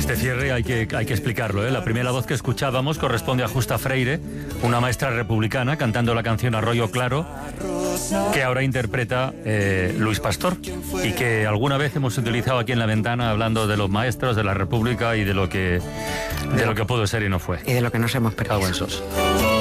Este cierre hay que explicarlo, ¿eh? La primera voz que escuchábamos corresponde a Justa Freire, una maestra republicana cantando la canción Arroyo Claro, que ahora interpreta Luis Pastor, y que alguna vez hemos utilizado aquí en La Ventana hablando de los maestros, de la República y de lo que pudo ser y no fue. Y de lo que nos hemos perdido. Cago en sos.